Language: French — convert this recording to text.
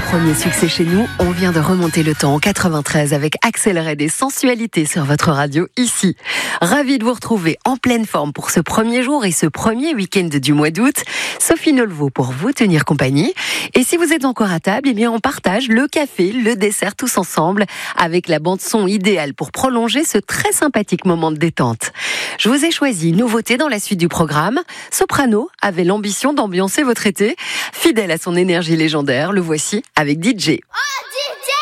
premier succès chez nous, on vient de remonter le temps en 93 avec Axel Red et Sensualité sur votre radio ici. Ravi de vous retrouver en pleine forme pour ce premier jour et ce premier week-end du mois d'août. Sophie Nolveau pour vous tenir compagnie. Et si vous êtes encore à table, eh bien on partage le café, le dessert tous ensemble avec la bande son idéale pour prolonger ce très sympathique moment de détente. Je vous ai choisi une nouveauté dans la suite du programme. Soprano avait l'ambition d'ambiancer votre été. Fidèle à son énergie légendaire, le voici avec DJ. Oh DJ!